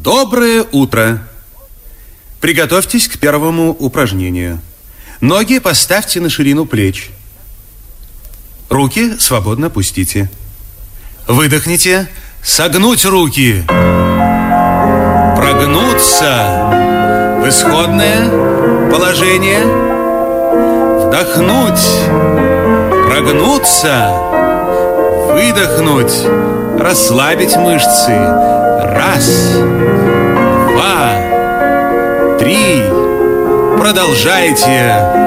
Доброе утро. Приготовьтесь к первому упражнению. Ноги поставьте на ширину плеч. Руки свободно опустите. Выдохните. Согнуть руки. Прогнуться в исходное положение. Вдохнуть. Прогнуться. Выдохнуть. Расслабить мышцы. Раз, два, три. Продолжайте.